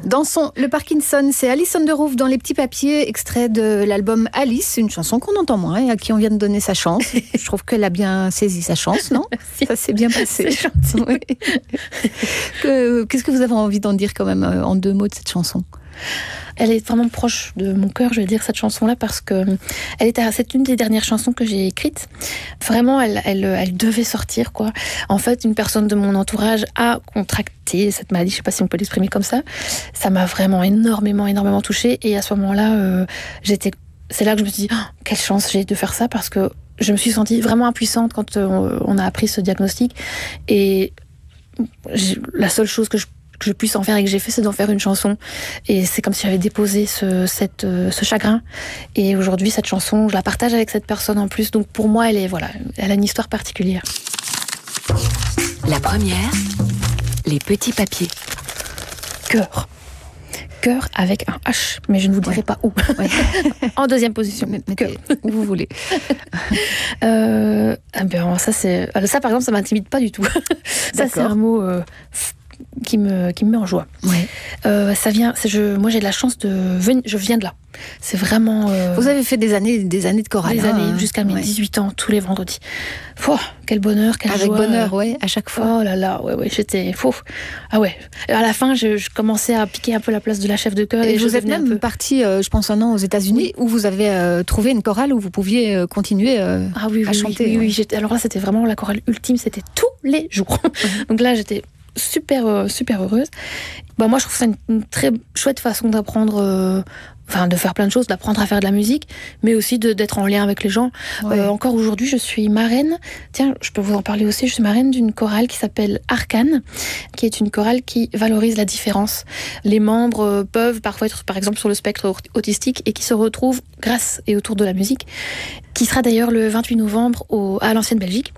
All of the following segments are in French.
Dansons le Parkinson, c'est Alison Derouve dans Les Petits Papiers, extrait de l'album Alice, une chanson qu'on entend moins et à qui on vient de donner sa chance. Je trouve qu'elle a bien saisi sa chance, non ? Merci. Ça s'est bien passé. C'est gentil. Oui. Qu'est-ce que vous avez envie d'en dire quand même en 2 mots de cette chanson ? Elle est vraiment proche de mon cœur, je vais dire, cette chanson-là, parce que c'est une des dernières chansons que j'ai écrites. Vraiment, elle devait sortir, quoi. En fait, une personne de mon entourage a contracté cette maladie, je ne sais pas si on peut l'exprimer comme ça. Ça m'a vraiment énormément touchée. Et à ce moment-là, c'est là que je me suis dit, oh, quelle chance j'ai de faire ça, parce que je me suis sentie vraiment impuissante quand on a appris ce diagnostic. Et la seule chose que je puisse en faire et que j'ai fait, c'est d'en faire une chanson. Et c'est comme si j'avais déposé ce chagrin. Et aujourd'hui, cette chanson, je la partage avec cette personne en plus. Donc pour moi, elle a une histoire particulière. La première, Les Petits Papiers. Cœur. Cœur avec un H, mais je ne vous dirai pas où. Ouais. En deuxième position. Mettez où vous voulez. Ça, par exemple, ça m'intimide pas du tout. Ça, c'est un mot qui me met en joie. Ouais. Moi, j'ai de la chance je viens de là. C'est vraiment... Vous avez fait des années de chorale. Des années, jusqu'à mes 18 ans, tous les vendredis. Quel bonheur, quelle joie. Avec bonheur, ouais, à chaque fois. Oh là là, ouais, j'étais... Ah ouais. À la fin, je commençais à piquer un peu la place de la chef de chœur. Et vous êtes même parti, je pense, 1 an aux États-Unis, où vous avez trouvé une chorale où vous pouviez continuer à chanter. Oui. Alors là, c'était vraiment la chorale ultime, c'était tous les jours. Donc là, j'étais super heureuse. Moi, je trouve ça une très chouette façon d'apprendre... de faire plein de choses, d'apprendre à faire de la musique, mais aussi d'être en lien avec les gens. Ouais. Encore aujourd'hui, je suis marraine. Tiens, je peux vous en parler aussi. Je suis marraine d'une chorale qui s'appelle Arcane, qui est une chorale qui valorise la différence. Les membres peuvent parfois être, par exemple, sur le spectre autistique et qui se retrouvent grâce et autour de la musique, qui sera d'ailleurs le 28 novembre à l'Ancienne Belgique.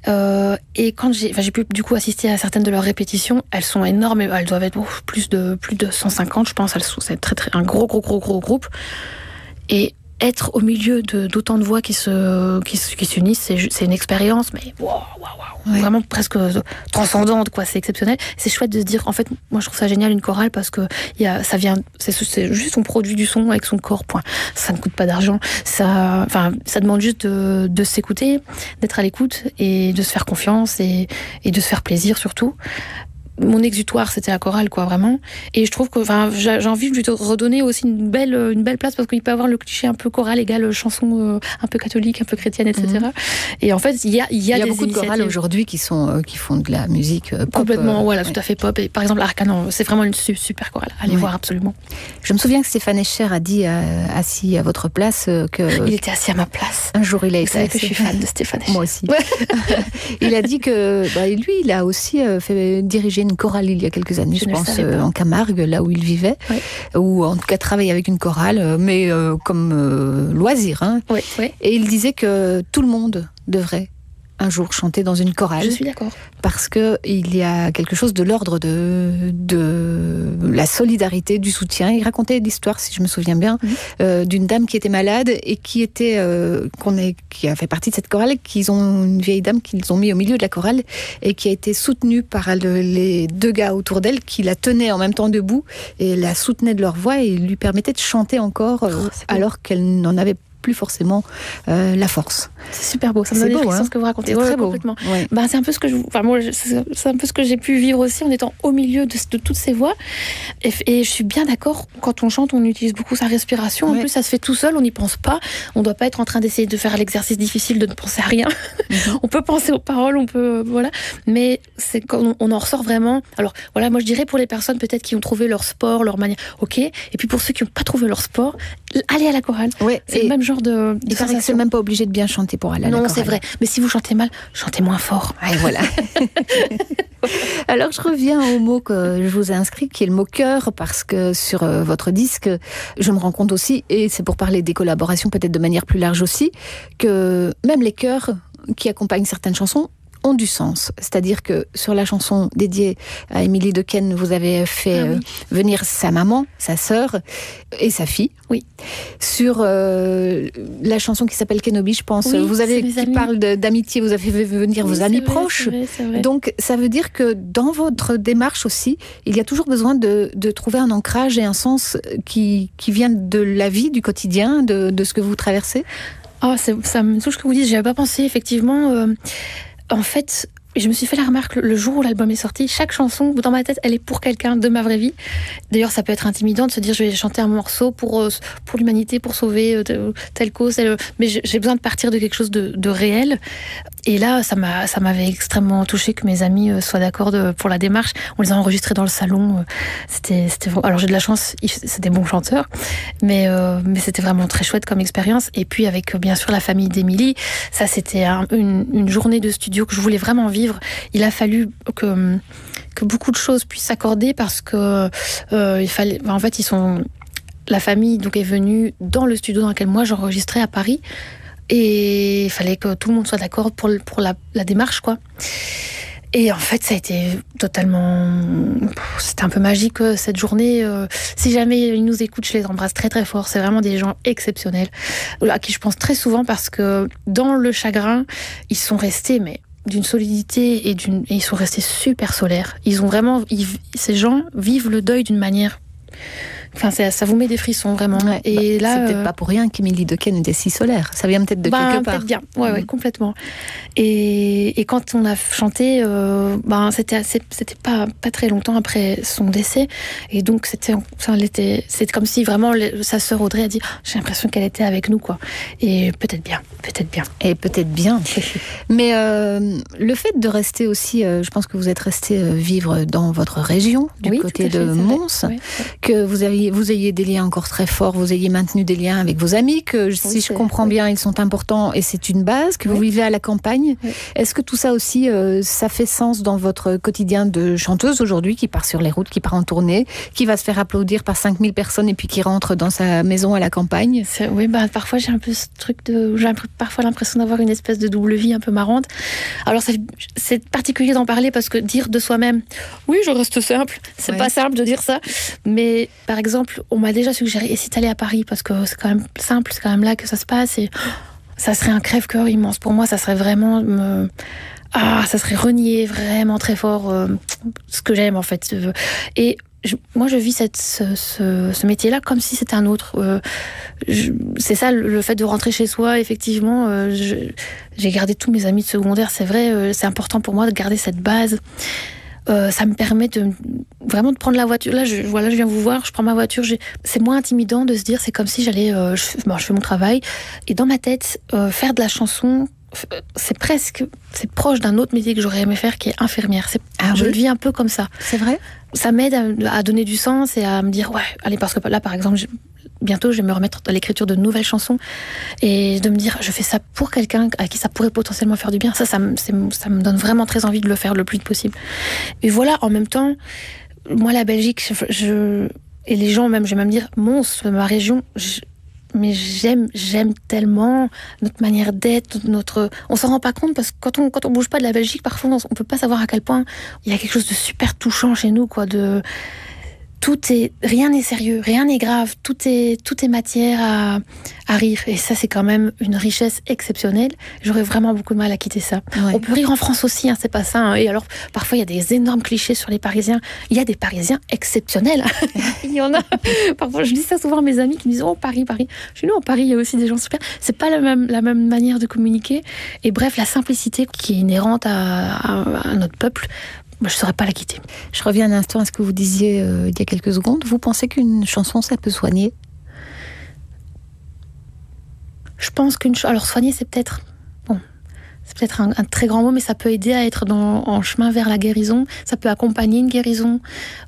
Et quand j'ai pu du coup assister à certaines de leurs répétitions, elles sont énormes. Elles doivent être plus de 150, je pense. C'est un gros groupe. Et être au milieu d'autant de voix qui s'unissent, c'est une expérience, mais ouais. Vraiment presque transcendante, quoi. C'est exceptionnel. C'est chouette de se dire, en fait, moi je trouve ça génial une chorale parce que c'est juste on produit du son avec son corps, point. Ça ne coûte pas d'argent. Ça demande juste de s'écouter, d'être à l'écoute et de se faire confiance et de se faire plaisir surtout. Mon exutoire, c'était la chorale, quoi, vraiment. Et je trouve que, j'ai envie de lui redonner aussi une belle place, parce qu'il peut y avoir le cliché un peu chorale égale chanson un peu catholique, un peu chrétienne, etc. Et en fait, il y a beaucoup de chorales aujourd'hui qui font de la musique pop. Complètement, tout à fait pop. Et par exemple, Arcane, c'est vraiment une super chorale. Allez voir absolument. Je me souviens que Stéphane Escher a dit, assis à votre place, que... Il était assis à ma place. Un jour, il a été... Vous savez que je suis fan de Stéphane Escher. Moi aussi. Il a dit que, lui, il a aussi fait diriger une chorale il y a quelques années, je pense, en Camargue, là où il vivait, ou en tout cas travailler avec une chorale, mais comme loisir. Hein. Oui. Et il disait que tout le monde devrait un jour chanter dans une chorale. Je suis d'accord. Parce qu'il y a quelque chose de l'ordre de la solidarité, du soutien. Il racontait l'histoire, si je me souviens bien, d'une dame qui était malade et qui a fait partie de cette chorale, une vieille dame qu'ils ont mis au milieu de la chorale et qui a été soutenue par les 2 gars autour d'elle qui la tenaient en même temps debout et la soutenaient de leur voix et lui permettaient de chanter encore alors qu'elle n'en avait plus forcément la force. C'est super beau, ça me donne des frissons ce que vous racontez. C'est très beau. Complètement. Ouais. C'est un peu ce que c'est un peu ce que j'ai pu vivre aussi en étant au milieu de toutes ces voix. Et je suis bien d'accord, quand on chante, on utilise beaucoup sa respiration. En plus, ça se fait tout seul, on n'y pense pas. On ne doit pas être en train d'essayer de faire l'exercice difficile de ne penser à rien. On peut penser aux paroles, mais c'est quand on en ressort vraiment. Alors moi je dirais pour les personnes peut-être qui ont trouvé leur sport, leur manière, ok. Et puis pour ceux qui n'ont pas trouvé leur sport, allez à la chorale. C'est le même genre de sensation. C'est même pas obligé de bien chanter pour aller à la chorale. Non, c'est vrai. Mais si vous chantez mal, chantez moins fort. Et voilà. Alors, je reviens au mot que je vous ai inscrit, qui est le mot cœur, parce que sur votre disque, je me rends compte aussi, et c'est pour parler des collaborations peut-être de manière plus large aussi, que même les chœurs qui accompagnent certaines chansons ont du sens. C'est-à-dire que sur la chanson dédiée à Émilie Dequesne, vous avez fait venir sa maman, sa sœur et sa fille. Oui. Sur la chanson qui s'appelle Kenobi, je pense, vous avez qui parle d'amitié, vous avez fait venir vos amis proches. C'est vrai. Donc ça veut dire que dans votre démarche aussi, il y a toujours besoin de trouver un ancrage et un sens qui vient de la vie, du quotidien, de ce que vous traversez. Ça me touche que vous dites, j'y avais pas pensé, effectivement. En fait, je me suis fait la remarque le jour où l'album est sorti, chaque chanson, dans ma tête, elle est pour quelqu'un de ma vraie vie. D'ailleurs, ça peut être intimidant de se dire, je vais chanter un morceau pour l'humanité, pour sauver telle cause. Mais j'ai besoin de partir de quelque chose de réel. Et là, ça m'avait extrêmement touchée que mes amis soient d'accord pour la démarche. On les a enregistrés dans le salon. Alors j'ai de la chance, c'est des bons chanteurs, mais c'était vraiment très chouette comme expérience. Et puis avec bien sûr la famille d'Émilie, ça c'était une journée de studio que je voulais vraiment vivre. Il a fallu que beaucoup de choses puissent s'accorder parce que il fallait. En fait, la famille donc est venue dans le studio dans lequel moi j'enregistrais à Paris. Et il fallait que tout le monde soit d'accord pour la démarche, quoi. Et en fait, ça a été totalement... C'était un peu magique, cette journée. Si jamais ils nous écoutent, je les embrasse très très fort. C'est vraiment des gens exceptionnels, à qui je pense très souvent parce que dans le chagrin, ils sont restés, mais d'une solidité et ils sont restés super solaires. Ils ont vraiment... Ces gens vivent le deuil d'une manière... Enfin, ça vous met des frissons, vraiment. Ouais, et là, c'est peut-être pas pour rien qu'Émilie Dequesne était si solaire. Ça vient peut-être de quelque part. Peut-être bien, ouais, complètement. Et quand on a chanté, c'était pas très longtemps après son décès. Et donc, c'était comme si vraiment sa sœur Audrey a dit « J'ai l'impression qu'elle était avec nous, quoi. » Et peut-être bien. Et peut-être bien. Mais le fait de rester aussi, je pense que vous êtes resté vivre dans votre région, du côté de Mons, que vous ayez des liens encore très forts, vous ayez maintenu des liens avec vos amis, que si je comprends bien, ils sont importants et c'est une base, que vous vivez à la campagne. Oui. Est-ce que tout ça aussi, ça fait sens dans votre quotidien de chanteuse aujourd'hui, qui part sur les routes, qui part en tournée, qui va se faire applaudir par 5000 personnes et puis qui rentre dans sa maison à la campagne? Oui, parfois j'ai un peu ce truc j'ai parfois l'impression d'avoir une espèce de double vie un peu marrante. Alors c'est particulier d'en parler parce que dire de soi-même, oui, je reste simple, c'est pas simple de dire ça. Mais par exemple, on m'a déjà suggéré, et si t'allais à Paris, parce que c'est quand même simple, c'est quand même là que ça se passe, et ça serait un crève-cœur immense. Pour moi, ça serait vraiment ça serait renier vraiment très fort ce que j'aime, en fait. Et moi, je vis ce métier-là comme si c'était un autre. C'est ça, le fait de rentrer chez soi, effectivement. J'ai gardé tous mes amis de secondaire, c'est vrai. C'est important pour moi de garder cette base. Ça me permet vraiment de prendre la voiture. Là, je viens vous voir, je prends ma voiture. C'est moins intimidant de se dire, c'est comme si j'allais... je fais mon travail. Et dans ma tête, faire de la chanson, c'est proche d'un autre métier que j'aurais aimé faire, qui est infirmière. Je le vis un peu comme ça. C'est vrai ? Ça m'aide à donner du sens et à me dire, allez, parce que là, par exemple... Bientôt, je vais me remettre à l'écriture de nouvelles chansons et de me dire, je fais ça pour quelqu'un à qui ça pourrait potentiellement faire du bien. Ça me donne vraiment très envie de le faire le plus vite possible. Et voilà, en même temps, moi, la Belgique, et les gens, même, je vais même dire, Mons, ma région, mais j'aime tellement notre manière d'être, on s'en rend pas compte parce que quand on bouge pas de la Belgique, parfois, on peut pas savoir à quel point il y a quelque chose de super touchant chez nous, quoi, rien n'est sérieux, rien n'est grave, tout est matière à rire. Et ça, c'est quand même une richesse exceptionnelle. J'aurais vraiment beaucoup de mal à quitter ça. Ouais. On peut rire en France aussi, c'est pas ça. Et alors, parfois, il y a des énormes clichés sur les Parisiens. Il y a des Parisiens exceptionnels. Il y en a. Parfois, je dis ça souvent à mes amis qui me disent, oh, Paris. Je dis, non, Paris, il y a aussi des gens super. C'est pas la même manière de communiquer. Et bref, la simplicité qui est inhérente à notre peuple, je ne saurais pas la quitter. Je reviens un instant à ce que vous disiez il y a quelques secondes. Vous pensez qu'une chanson, ça peut soigner ? Je pense alors soigner, c'est peut-être un très grand mot, mais ça peut aider à être en chemin vers la guérison. Ça peut accompagner une guérison.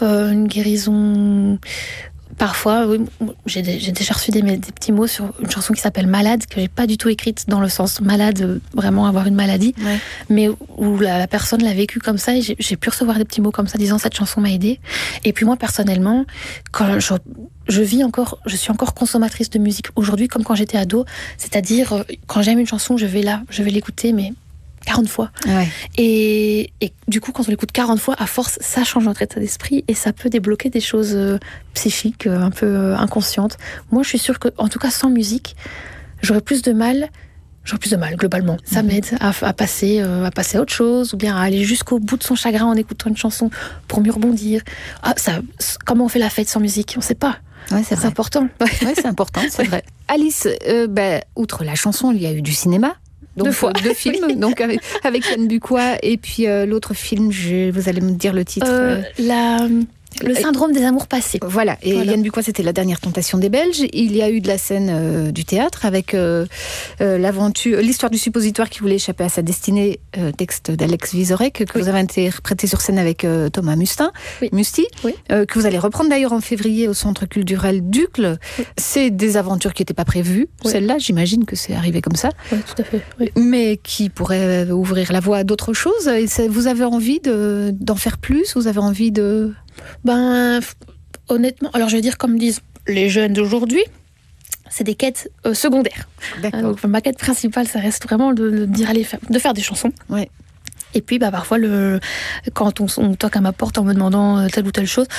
Parfois, oui, j'ai déjà reçu des petits mots sur une chanson qui s'appelle Malade, que j'ai pas du tout écrite dans le sens malade, vraiment avoir une maladie, mais où la personne l'a vécu comme ça, et j'ai pu recevoir des petits mots comme ça, disant cette chanson m'a aidée. Et puis moi, personnellement, quand je suis encore consommatrice de musique aujourd'hui, comme quand j'étais ado, c'est-à-dire, quand j'aime une chanson, je vais l'écouter, mais 40 fois. Ouais. Et du coup, quand on l'écoute 40 fois, à force, ça change notre état d'esprit et ça peut débloquer des choses psychiques, un peu inconscientes. Moi, je suis sûre que, en tout cas, sans musique, j'aurais plus de mal globalement. Ça m'aide à passer à autre chose, ou bien à aller jusqu'au bout de son chagrin en écoutant une chanson pour mieux rebondir. Comment on fait la fête sans musique? On ne sait pas. Ouais, c'est important. Ouais, c'est important, c'est vrai. Alice, outre la chanson, il y a eu du cinéma. Donc, deux films, donc avec Yann Bucois, et puis l'autre film, vous allez me dire le titre. Le syndrome des amours passés. Voilà, et Yann Bucois, c'était La dernière tentation des Belges. Il y a eu de la scène du théâtre avec l'histoire du suppositoire qui voulait échapper à sa destinée, texte d'Alex Vizorek, que vous avez interprété sur scène avec Thomas Musti, que vous allez reprendre d'ailleurs en février au Centre culturel d'Uccle. Oui. C'est des aventures qui n'étaient pas prévues. Oui. Celle-là, j'imagine que c'est arrivé comme ça. Oui, tout à fait. Oui. Mais qui pourrait ouvrir la voie à d'autres choses. Et vous avez envie d'en faire plus? Vous avez envie de... Honnêtement, alors je vais dire comme disent les jeunes d'aujourd'hui, c'est des quêtes secondaires. Donc ma quête principale, ça reste vraiment de faire des chansons. Ouais. Et puis parfois, quand on toque à ma porte en me demandant telle ou telle chose,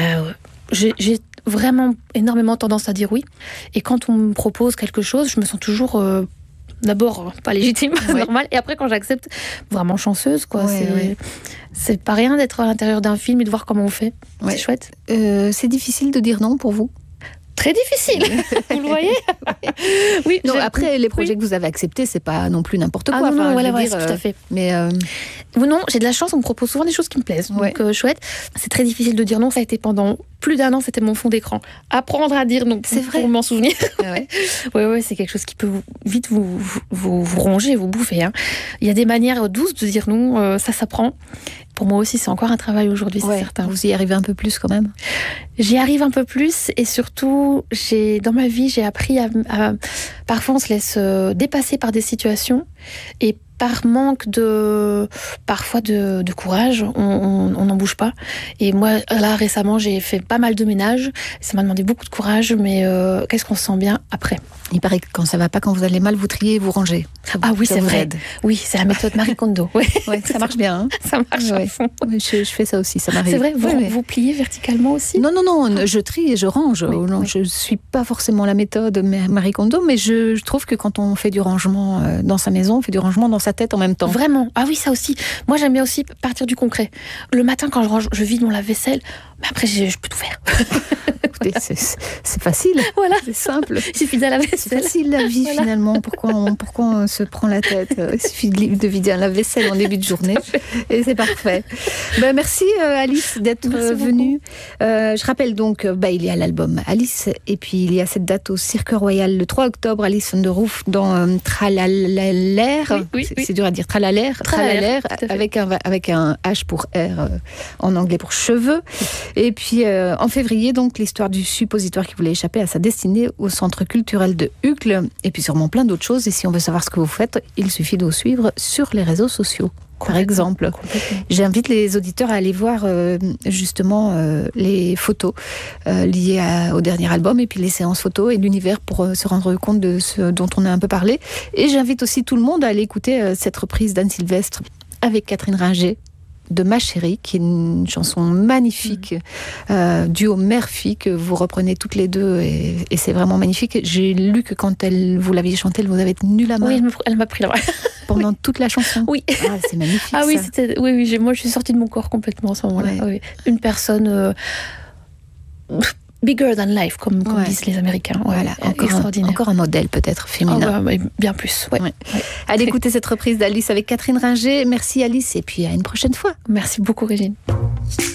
j'ai vraiment énormément tendance à dire oui. Et quand on me propose quelque chose, je me sens toujours... d'abord pas légitime, normal, et après quand j'accepte, vraiment chanceuse, quoi. C'est pas rien d'être à l'intérieur d'un film et de voir comment on fait. Ouais. C'est chouette. C'est difficile de dire non pour vous? Très difficile, vous le voyez. Oui. Non, après les projets que vous avez acceptés, c'est pas non plus n'importe quoi. Non, tout à fait. Mais non, j'ai de la chance, on me propose souvent des choses qui me plaisent. Donc chouette. C'est très difficile de dire non. Ça a été pendant plus d'1 an, c'était mon fond d'écran. Apprendre à dire non, c'est vrai, pour m'en souvenir. Ouais, c'est quelque chose qui peut vite vous ronger, vous bouffer. Hein. Il y a des manières douces de dire non. Ça s'apprend. Pour moi aussi, c'est encore un travail aujourd'hui, c'est certain. Vous y arrivez un peu plus quand même? J'y arrive un peu plus, et surtout, dans ma vie, j'ai appris à parfois on se laisse dépasser par des situations, et par manque de courage, on n'en bouge pas. Et moi, là, récemment, j'ai fait pas mal de ménage. Ça m'a demandé beaucoup de courage, mais qu'est-ce qu'on se sent bien après? Il paraît que quand ça va pas, quand vous allez mal, vous triez et vous rangez. Oui, c'est vrai. Aide. Oui, c'est la méthode Marie Kondo. Ça marche bien. Hein. Ça marche à fond. Je fais ça aussi, ça m'arrive. C'est vrai, vous pliez verticalement aussi? Non, je trie et je range. Je suis pas forcément la méthode Marie Kondo, mais je trouve que quand on fait du rangement dans sa maison, on fait du rangement dans sa tête en même temps. Vraiment. Ah oui, ça aussi. Moi, j'aime bien aussi partir du concret. Le matin, quand je range, je vide mon lave-vaisselle, mais après, je peux tout faire. Écoutez, c'est facile. Voilà. C'est simple. Il suffit de la vaisselle. C'est facile la vie, finalement. Pourquoi on se prend la tête? Il suffit de vider un lave-vaisselle en début de journée et c'est parfait. Merci Alice d'être venue. Je rappelle donc, il y a l'album Alice, et puis il y a cette date au Cirque Royal le 3 octobre, Alice on the Roof dans Tralalaire. Oui. C'est dur à dire, Tralalaire, avec un H pour R en anglais pour cheveux. Et puis en février, donc l'histoire du suppositoire qui voulait échapper à sa destinée au Centre culturel de Uccle, et puis sûrement plein d'autres choses. Et si on veut savoir ce que vous faites, il suffit de vous suivre sur les réseaux sociaux. Par exemple, j'invite les auditeurs à aller voir justement les photos liées au dernier album, et puis les séances photos et l'univers pour se rendre compte de ce dont on a un peu parlé. Et j'invite aussi tout le monde à aller écouter cette reprise d'Anne Sylvestre avec Catherine Ringer de Ma Chérie, qui est une chanson magnifique, duo mère-fille, que vous reprenez toutes les deux, et c'est vraiment magnifique. J'ai lu que quand vous l'aviez chantée, elle vous avait tenu la main. Oui, elle m'a pris la main. Pendant toute la chanson. Oui. C'est magnifique. Oui, moi je suis sortie de mon corps complètement à ce moment-là. Ouais. Oui. Une personne bigger than life, comme disent les Américains. Voilà, encore un modèle peut-être féminin. Bien plus. Ouais. Allez écouter cette reprise d'Alice avec Catherine Ringer. Merci Alice, et puis à une prochaine fois. Merci beaucoup Régine.